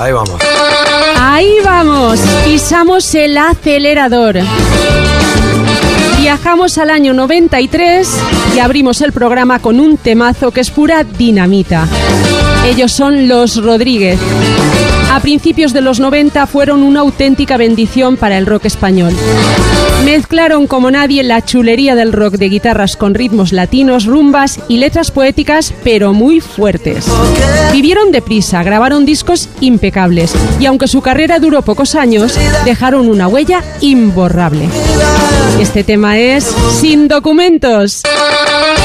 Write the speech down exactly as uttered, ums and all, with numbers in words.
Ahí vamos. Ahí vamos. Pisamos el acelerador. Viajamos al año noventa y tres y abrimos el programa con un temazo que es pura dinamita. Ellos son Los Rodríguez. A principios de los noventa fueron una auténtica bendición para el rock español. Mezclaron como nadie la chulería del rock de guitarras con ritmos latinos, rumbas y letras poéticas, pero muy fuertes. Vivieron deprisa, grabaron discos impecables y aunque su carrera duró pocos años, dejaron una huella imborrable. Este tema es Sin Documentos.